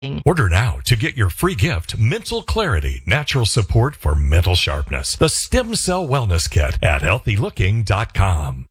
Order now to get your free gift, Mental Clarity, Natural Support for Mental Sharpness. The Stem Cell Wellness Kit at healthylooking.com.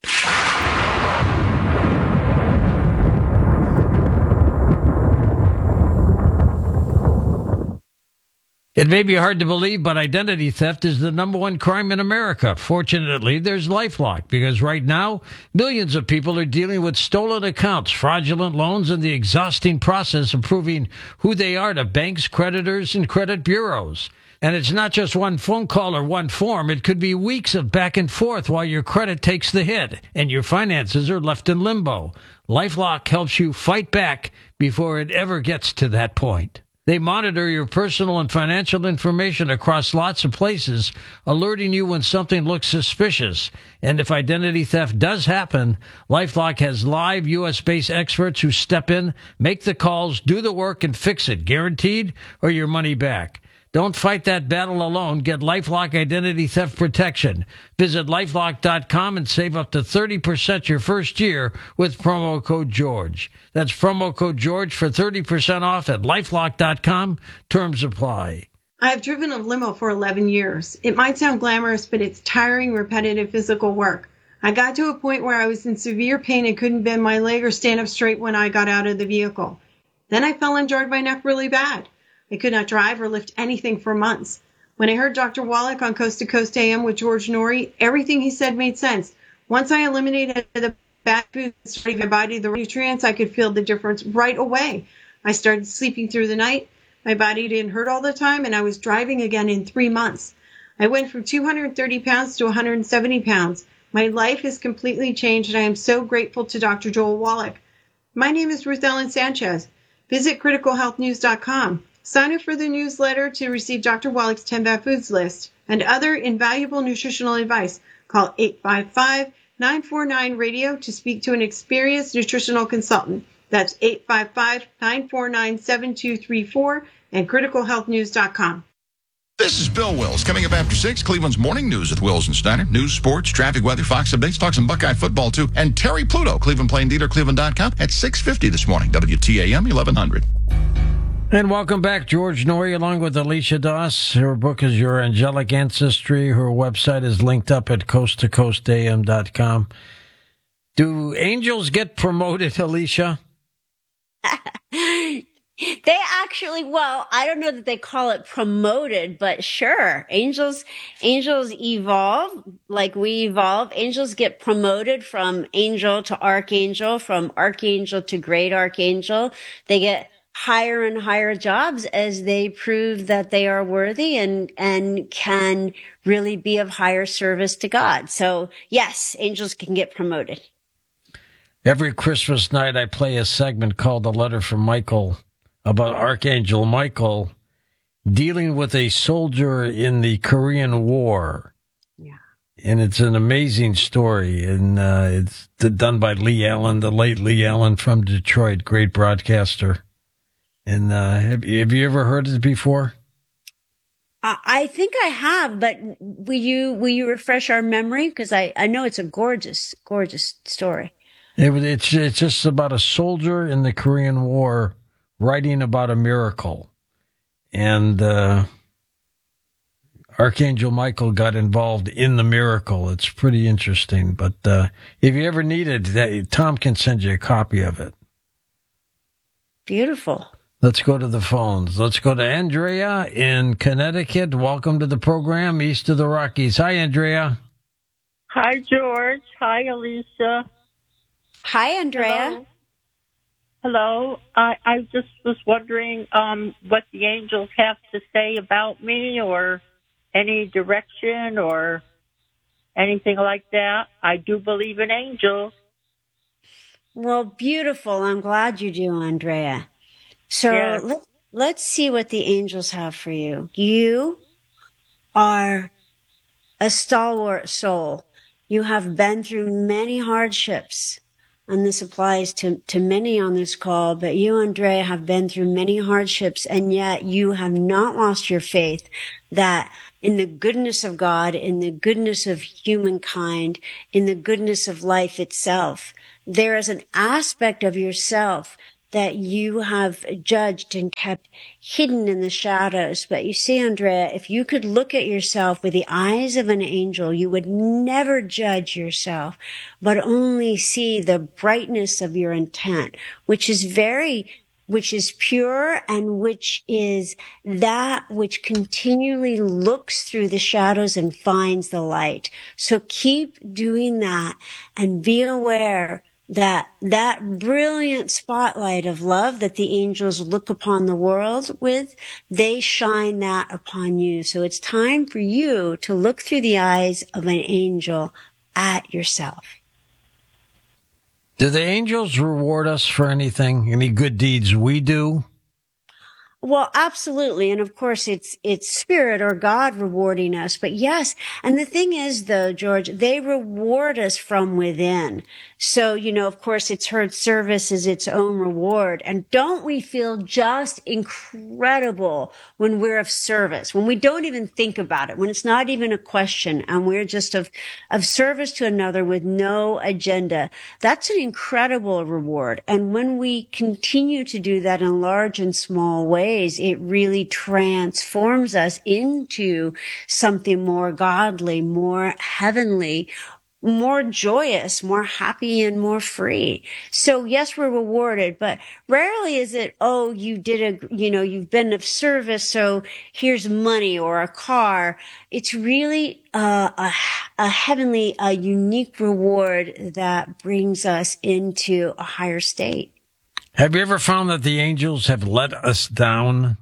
It may be hard to believe, but identity theft is the number one crime in America. Fortunately, there's LifeLock, because right now, millions of people are dealing with stolen accounts, fraudulent loans, and the exhausting process of proving who they are to banks, creditors, and credit bureaus. And it's not just one phone call or one form. It could be weeks of back and forth while your credit takes the hit and your finances are left in limbo. LifeLock helps you fight back before it ever gets to that point. They monitor your personal and financial information across lots of places, alerting you when something looks suspicious. And if identity theft does happen, LifeLock has live U.S.-based experts who step in, make the calls, do the work, and fix it, guaranteed, or your money back. Don't fight that battle alone. Get LifeLock Identity Theft Protection. Visit LifeLock.com and save up to 30% your first year with promo code George. That's promo code George for 30% off at LifeLock.com. Terms apply. I have driven a limo for 11 years. It might sound glamorous, but it's tiring, repetitive physical work. I got to a point where I was in severe pain and couldn't bend my leg or stand up straight when I got out of the vehicle. Then I fell and jarred my neck really bad. I could not drive or lift anything for months. When I heard Dr. Wallach on Coast to Coast AM with George Norrie, everything he said made sense. Once I eliminated the bad foods and my body the nutrients, I could feel the difference right away. I started sleeping through the night. My body didn't hurt all the time, and I was driving again in 3 months. I went from 230 pounds to 170 pounds. My life has completely changed, and I am so grateful to Dr. Joel Wallach. My name is Ruth Ellen Sanchez. Visit criticalhealthnews.com. Sign up for the newsletter to receive Dr. Wallach's 10 Bad Foods list and other invaluable nutritional advice. Call 855-949-RADIO to speak to an experienced nutritional consultant. That's 855-949-7234 and criticalhealthnews.com. This is Bill Wills. Coming up after 6, Cleveland's Morning News with Wills and Steiner. News, sports, traffic, weather, Fox updates, talk some Buckeye football, too. And Terry Pluto, Cleveland Plain Dealer, Cleveland.com at 6:50 this morning, WTAM 1100. And welcome back, George Norrie, along with Alicia Doss. Her book is Your Angelic Ancestry. Her website is linked up at coasttocoastam.com. Do angels get promoted, Alicia? They actually, well, I don't know that they call it promoted, but sure, angels evolve like we evolve. Angels get promoted from angel to archangel, from archangel to great archangel. They get higher and higher jobs as they prove that they are worthy and can really be of higher service to God. So yes, angels can get promoted. Every Christmas night I play a segment called The Letter from Michael, about Archangel Michael dealing with a soldier in the Korean War. Yeah. And it's an amazing story. And it's done by Lee Allen, the late Lee Allen from Detroit, great broadcaster. And have you ever heard it before? I think I have, but will you refresh our memory? Because I know it's a gorgeous, gorgeous story. It's just about a soldier in the Korean War writing about a miracle. And Archangel Michael got involved in the miracle. It's pretty interesting. But if you ever need it, Tom can send you a copy of it. Beautiful. Let's go to the phones. Let's go to Andrea in Connecticut. Welcome to the program, East of the Rockies. Hi, Andrea. Hi, George. Hi, Alicia. Hi, Andrea. Hello. I just was wondering what the angels have to say about me, or any direction or anything like that. I do believe in angels. Well, beautiful. I'm glad you do, Andrea. So Yes. let's see what the angels have for you. You are a stalwart soul. You have been through many hardships. And this applies to many on this call, but you, Andrea, have been through many hardships, and yet you have not lost your faith that in the goodness of God, in the goodness of humankind, in the goodness of life itself, there is an aspect of yourself that you have judged and kept hidden in the shadows. But you see, Andrea, if you could look at yourself with the eyes of an angel, you would never judge yourself, but only see the brightness of your intent, which is pure and which is that which continually looks through the shadows and finds the light. So keep doing that and be aware that brilliant spotlight of love that the angels look upon the world with, they shine that upon you. So it's time for you to look through the eyes of an angel at yourself. Do the angels reward us for anything? Any good deeds we do? Well, absolutely. And of course, it's spirit or God rewarding us. But yes. And the thing is, though, George, they reward us from within. So, of course, it's heard service is its own reward. And don't we feel just incredible when we're of service, when we don't even think about it, when it's not even a question and we're just of service to another with no agenda? That's an incredible reward. And when we continue to do that in large and small ways, it really transforms us into something more godly, more heavenly, more joyous, more happy, and more free. So yes, we're rewarded, but rarely is it, oh, you've been of service, so here's money or a car. It's really a heavenly, a unique reward that brings us into a higher state. Have you ever found that the angels have let us down?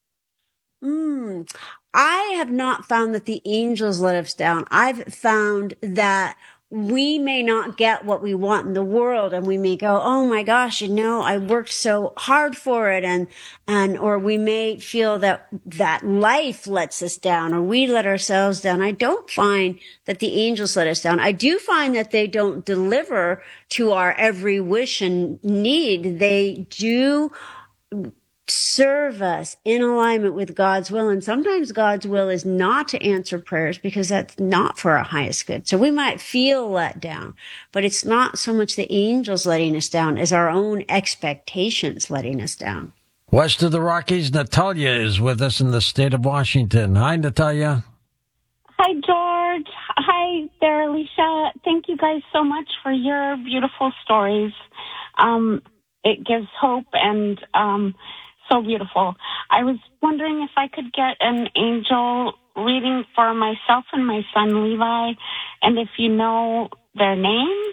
I have not found that the angels let us down. I've found that we may not get what we want in the world, and we may go, oh my gosh, I worked so hard for it, or we may feel that life lets us down, or we let ourselves down. I don't find that the angels let us down. I do find that they don't deliver to our every wish and need. They do serve us in alignment with God's will. And sometimes God's will is not to answer prayers because that's not for our highest good. So we might feel let down, but it's not so much the angels letting us down as our own expectations letting us down. West of the Rockies, Natalia is with us in the state of Washington. Hi, Natalia. Hi, George. Hi there, Alicia. Thank you guys so much for your beautiful stories. It gives hope and, so beautiful. I was wondering if I could get an angel reading for myself and my son Levi, and if you know their names.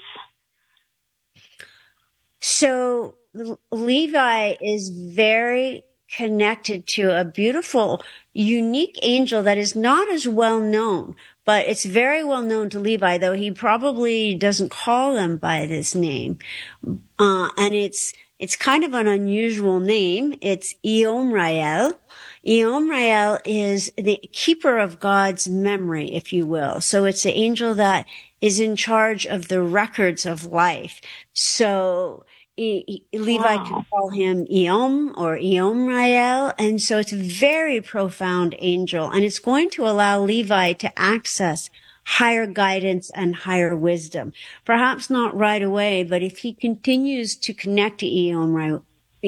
So Levi is very connected to a beautiful, unique angel that is not as well known, but it's very well known to Levi, though he probably doesn't call them by this name. And it's kind of an unusual name. It's Eomrael. Eomrael is the keeper of God's memory, if you will. So it's the angel that is in charge of the records of life. So Levi can call him Eom or Eomrael. And so it's a very profound angel. And it's going to allow Levi to access higher guidance and higher wisdom. Perhaps not right away, but if he continues to connect to Eomrael,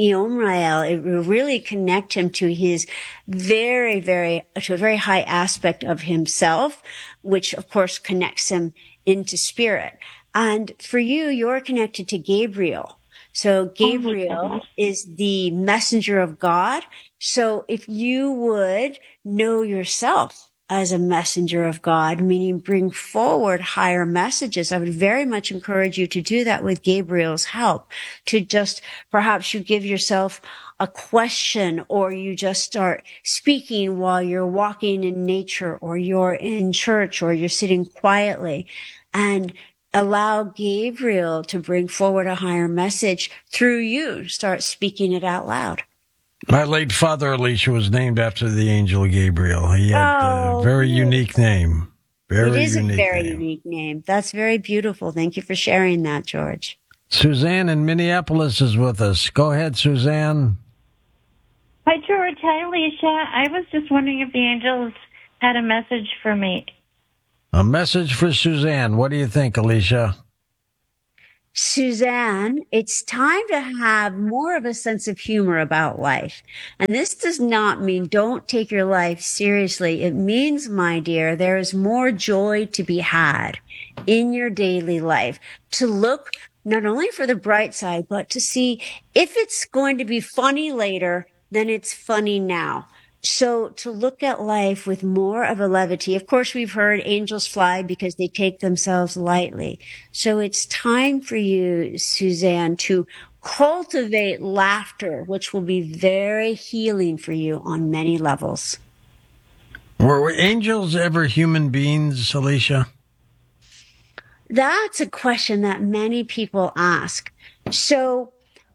it will really connect him to his to a very high aspect of himself, which of course connects him into spirit. And for you, you're connected to Gabriel. So Gabriel is the messenger of God. So if you would know yourself as a messenger of God, meaning bring forward higher messages, I would very much encourage you to do that with Gabriel's help, to just perhaps you give yourself a question, or you just start speaking while you're walking in nature, or you're in church, or you're sitting quietly, and allow Gabriel to bring forward a higher message through you. Start speaking it out loud. My late father, Alicia, was named after the angel Gabriel. He had a very unique name. It is a very unique name. That's very beautiful. Thank you for sharing that, George. Suzanne in Minneapolis is with us. Go ahead, Suzanne. Hi, George. Hi, Alicia. I was just wondering if the angels had a message for me. A message for Suzanne. What do you think, Alicia? Suzanne, it's time to have more of a sense of humor about life. And this does not mean don't take your life seriously. It means, my dear, there is more joy to be had in your daily life. To look not only for the bright side, but to see if it's going to be funny later, then it's funny now. So to look at life with more of a levity. Of course, we've heard angels fly because they take themselves lightly. So it's time for you, Suzanne, to cultivate laughter, which will be very healing for you on many levels. Were angels ever human beings, Alicia? That's a question that many people ask. So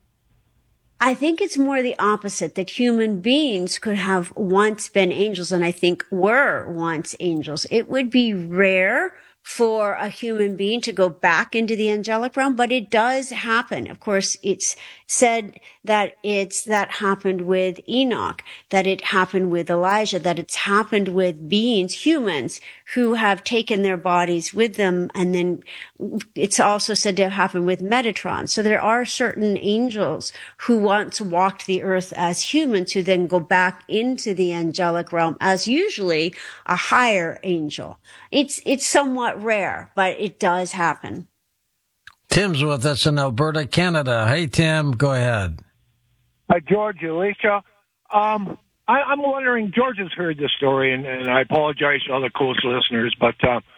I think it's more the opposite, that human beings could have once been angels, and I think were once angels. It would be rare for a human being to go back into the angelic realm, but it does happen. Of course, it's said that that happened with Enoch, that it happened with Elijah, that it's happened with beings, humans, who have taken their bodies with them. And then it's also said to have happened with Metatron. So there are certain angels who once walked the earth as humans who then go back into the angelic realm as usually a higher angel. It's somewhat rare, but it does happen. Tim's with us in Alberta, Canada. Hey, Tim, go ahead. Hi, George, Alicia. I'm wondering, George has heard this story, and I apologize to other close listeners, but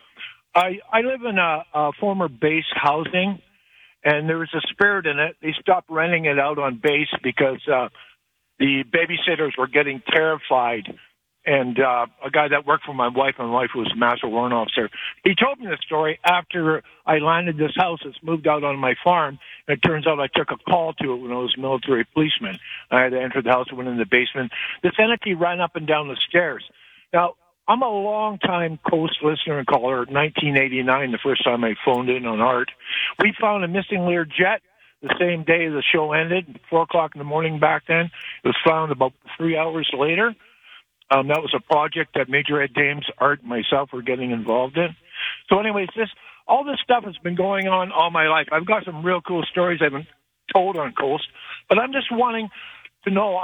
I live in a former base housing, and there was a spirit in it. They stopped renting it out on base because the babysitters were getting terrified. And a guy that worked for my wife was a master warrant officer. He told me the story after I landed this house. It's moved out on my farm. And it turns out I took a call to it when I was a military policeman. I had to enter the house and went in the basement. This entity ran up and down the stairs. Now, I'm a long-time Coast listener and caller. 1989, the first time I phoned in on Art. We found a missing Learjet the same day the show ended, 4 o'clock in the morning back then. It was found about 3 hours later. That was a project that Major Ed Dames, Art, and myself were getting involved in. So anyways, all this stuff has been going on all my life. I've got some real cool stories I've been told on Coast, but I'm just wanting to know,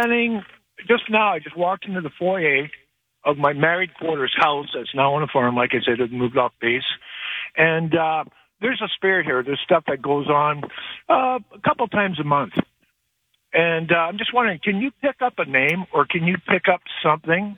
just now, I just walked into the foyer of my married quarters house that's now on a farm, like I said, it moved off base. And there's a spirit here. There's stuff that goes on a couple times a month. And I'm just wondering, can you pick up a name or can you pick up something?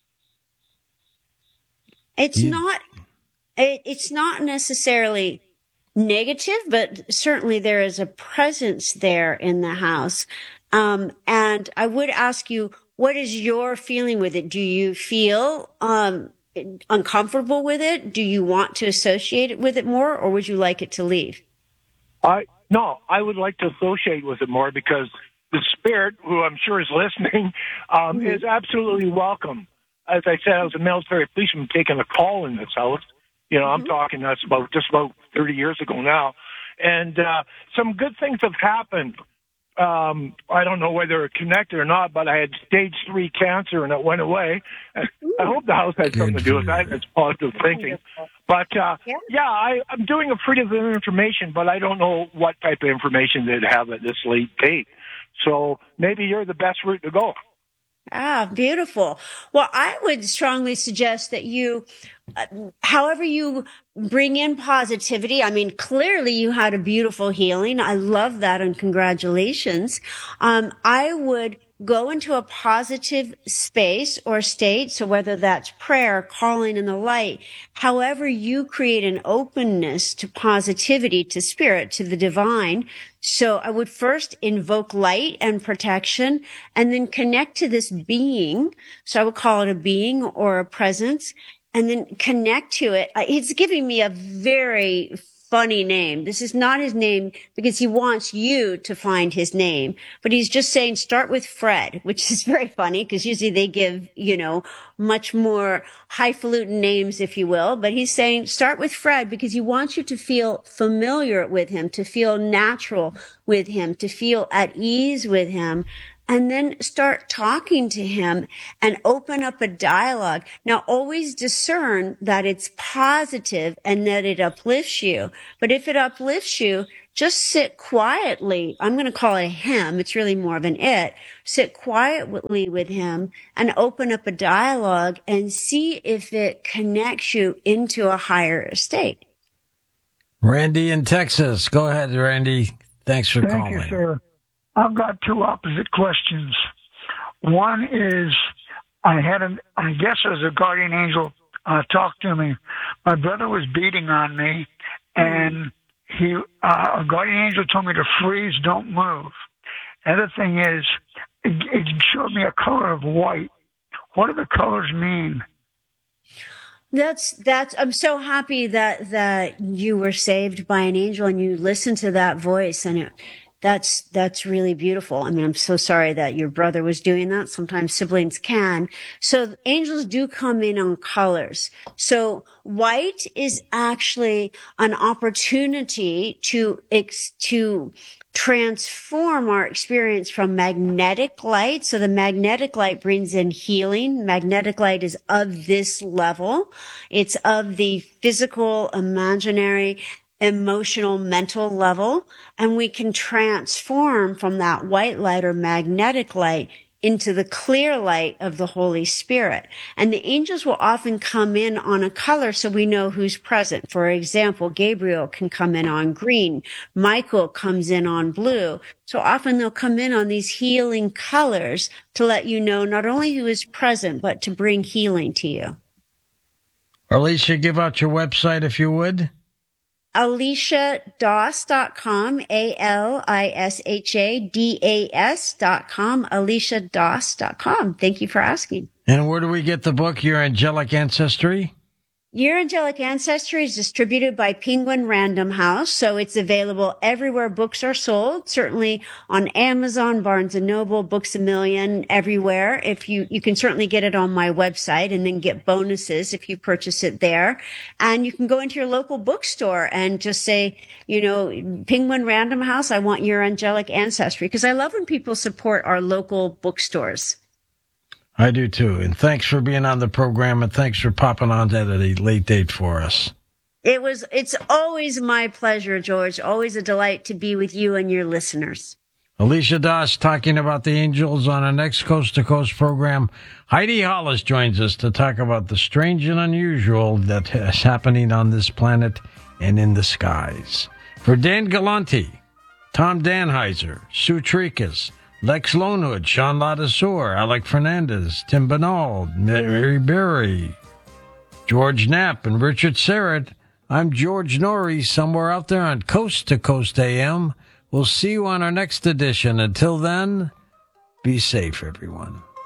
It's not necessarily negative, but certainly there is a presence there in the house. And I would ask you, what is your feeling with it? Do you feel uncomfortable with it? Do you want to associate it with it more, or would you like it to leave? No, I would like to associate with it more because the spirit, who I'm sure is listening, is absolutely welcome. As I said, I was a military policeman taking a call in this house. You know, I'm talking that's about 30 years ago now. And some good things have happened. I don't know whether it's connected or not, but I had stage 3 cancer and it went away. I hope the house had something to do with that. It's positive thinking. But, I'm doing a freedom of information, but I don't know what type of information they'd have at this late date. So maybe you're the best route to go. Ah, beautiful. Well, I would strongly suggest that you, however you bring in positivity. I mean, clearly you had a beautiful healing. I love that and congratulations. I would go into a positive space or state. So whether that's prayer, calling in the light, however you create an openness to positivity, to spirit, to the divine. So I would first invoke light and protection and then connect to this being. So I would call it a being or a presence and then connect to it. It's giving me a very funny name. This is not his name because he wants you to find his name, but he's just saying start with Fred, which is very funny because usually they give, much more highfalutin names, if you will. But he's saying start with Fred because he wants you to feel familiar with him, to feel natural with him, to feel at ease with him. and then start talking to him and open up a dialogue. Now, always discern that it's positive and that it uplifts you. But if it uplifts you, just sit quietly. I'm going to call it a him. It's really more of an it. Sit quietly with him and open up a dialogue and see if it connects you into a higher state. Randy in Texas. Go ahead, Randy. Thanks for calling. Thank you, sir. I've got two opposite questions. One is, I guess it was a guardian angel talk to me. My brother was beating on me, and a guardian angel told me to freeze, don't move. The other thing is, it showed me a color of white. What do the colors mean? I'm so happy that you were saved by an angel and you listened to that voice, and that's really beautiful. I mean, I'm so sorry that your brother was doing that. Sometimes siblings can. So angels do come in on colors. So white is actually an opportunity to transform our experience from magnetic light. So the magnetic light brings in healing. Magnetic light is of this level. It's of the physical, imaginary, emotional, mental level. And we can transform from that white light or magnetic light into the clear light of the Holy Spirit. And the angels will often come in on a color so we know who's present. For example, Gabriel can come in on green. Michael comes in on blue. So often they'll come in on these healing colors to let you know not only who is present, but to bring healing to you. Alicia, give out your website if you would. AliciaDoss.com, ALISHADAS.com, AliciaDoss.com. Thank you for asking. And where do we get the book, Your Angelic Ancestry? Your Angelic Ancestry is distributed by Penguin Random House, so it's available everywhere books are sold, certainly on Amazon, Barnes & Noble, Books A Million, everywhere. If you can certainly get it on my website and then get bonuses if you purchase it there. And you can go into your local bookstore and just say, Penguin Random House, I want Your Angelic Ancestry, because I love when people support our local bookstores. I do too. And thanks for being on the program, and thanks for popping on at a late date for us. It's always my pleasure, George. Always a delight to be with you and your listeners. Alicia Doss talking about the angels on our next Coast to Coast program. Heidi Hollis joins us to talk about the strange and unusual that is happening on this planet and in the skies. For Dan Galante, Tom Danheiser, Sue Trikas, Lex Lonewood, Sean Ladassour, Alec Fernandez, Tim Bernal, Mary Berry, George Knapp, and Richard Serrett, I'm George Norrie, somewhere out there on Coast to Coast AM. We'll see you on our next edition. Until then, be safe, everyone.